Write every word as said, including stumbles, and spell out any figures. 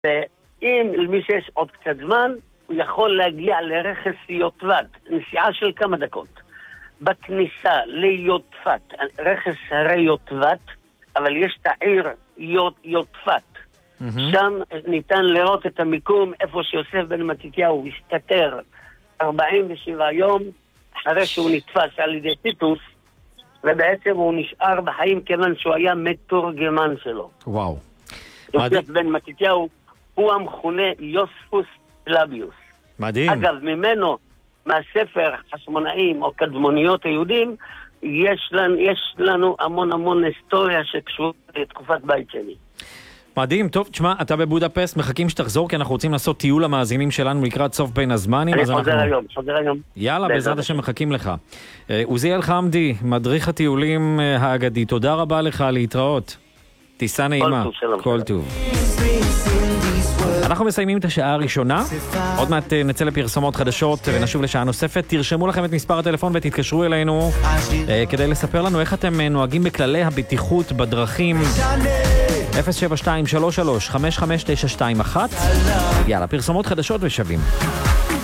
ואם למי שיש עוד קצת זמן, הוא יכול להגיע לרכס יוטבת, נסיעה של כמה דקות. בכניסה ליוטפת, רכס הרי יוטבת, אבל יש את העיר יוט, יוטפת. Mm-hmm. שם ניתן לראות את המיקום, איפה שיוסף בן מתתיהו הסתתר ארבעים ושבעה יום, אחרי שהוא נתפס על ידי טיטוס, ובעצם הוא נשאר בחיים כיוון שהוא היה מתורגמן שלו. וואו. יוסף בן מתתיהו הוא המכונה יוספוס פלביוס. מדהים. אגב, ממנו, מהספר חשמונאים או קדמוניות היהודים, יש לנו, יש לנו המון המון היסטוריה שקשורה לתקופת בית שני. מדהים, טוב, תשמע, אתה בבודפסט, מחכים שתחזור, כי אנחנו רוצים לעשות טיול למאזינים שלנו לקראת סוף בין הזמנים. אני חוזר אנחנו... היום, חוזר היום. יאללה, בעזרת השם מחכים לך. עוזיאל חמדי, מדריך הטיולים האגדי, תודה רבה לך, להתראות. טיסה נעימה. כל טוב, שלום. כל טוב. אנחנו מסיימים את השעה הראשונה, עוד מעט נצא לפרסומות חדשות ונשוב לשעה נוספת. תרשמו לכם את מספר הטלפון ותתקשרו אלינו אה, כדי לספר לנו איך אתם נוהגים בכללי הבטיחות בדרכים. אפס שבע שתיים שלוש שלוש חמש חמש תשע שתיים אחת. יאללה, פרסומות חדשות ושבים.